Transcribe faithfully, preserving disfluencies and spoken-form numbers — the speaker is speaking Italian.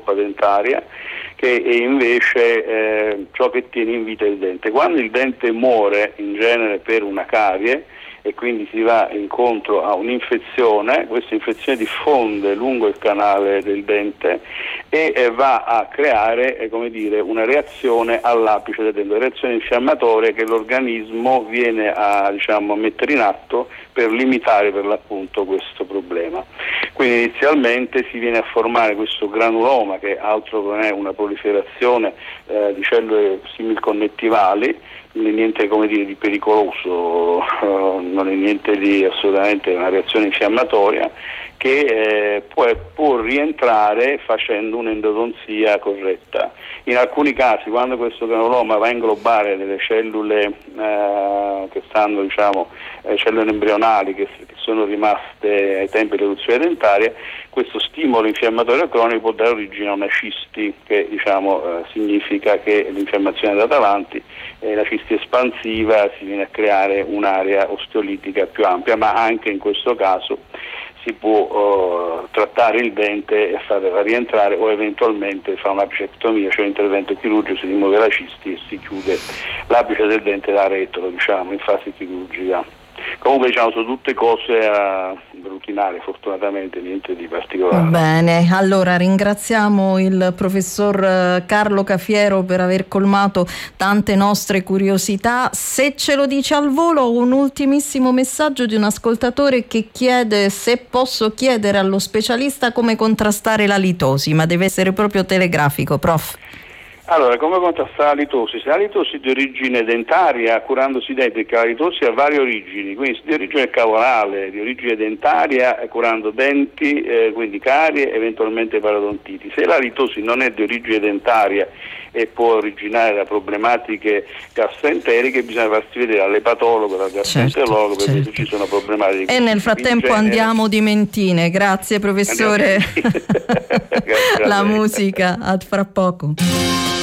polpa dentaria, che è invece eh, ciò che tiene in vita il dente. Quando il dente muore, in genere per una carie, e quindi si va incontro a un'infezione, questa infezione diffonde lungo il canale del dente e eh, va a creare eh, come dire, una reazione all'apice del dente, una reazione infiammatoria che l'organismo viene a, diciamo, a mettere in atto per limitare per l'appunto questo problema. Quindi inizialmente si viene a formare questo granuloma, che altro non è una proliferazione eh, di cellule similconnettivali, non è niente, come dire, di pericoloso, uh, non è niente di assolutamente una reazione infiammatoria, che eh, può, può rientrare facendo un'endodonzia corretta. In alcuni casi, quando questo granuloma va a inglobare delle cellule eh, che stanno, diciamo, eh, cellule embrionali che, che sono rimaste ai tempi dell'evoluzione dentaria, questo stimolo infiammatorio cronico può dare origine a una cisti, che diciamo eh, significa che l'infiammazione è andata avanti e la cisti espansiva, si viene a creare un'area osteolitica più ampia, ma anche in questo caso si può uh, trattare il dente e farla rientrare, o eventualmente fa un'apicectomia, cioè un intervento chirurgico, si rimuove la cisti e si chiude l'apice del dente da retro, diciamo, in fase chirurgica. Comunque, diciamo, sono tutte cose uh, rutinarie, fortunatamente niente di particolare. Bene, allora ringraziamo il professor Carlo Cafiero per aver colmato tante nostre curiosità. Se ce lo dice al volo, un ultimissimo messaggio di un ascoltatore che chiede se posso chiedere allo specialista come contrastare la litosi, ma deve essere proprio telegrafico, prof. Allora, come contrastare la litosi? Se la litosi di origine dentaria, curandosi i denti, perché la litosi ha varie origini, quindi di origine cavolare, di origine dentaria, curando denti, eh, quindi carie, eventualmente parodontiti. Se la litosi non è di origine dentaria e può originare da problematiche gastroenteriche, bisogna farsi vedere all'epatologo, dal gastroenterologo, certo, perché certo. Ci sono problematiche. E nel frattempo andiamo di mentine. Grazie professore. Grazie La musica, a fra poco.